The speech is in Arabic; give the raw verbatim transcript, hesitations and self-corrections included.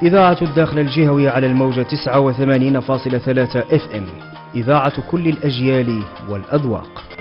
إذاعة الداخل الجهوي على الموجة تسعة وثمانين فاصلة ثلاثة اف ام، إذاعة كل الأجيال والأذواق.